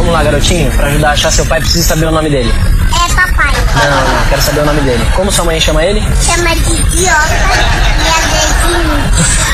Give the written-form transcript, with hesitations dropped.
Vamos lá, garotinho, pra ajudar a achar seu pai, preciso saber o nome dele. É papai. Não, quero saber o nome dele. Como sua mãe chama ele? Chama de idiota e a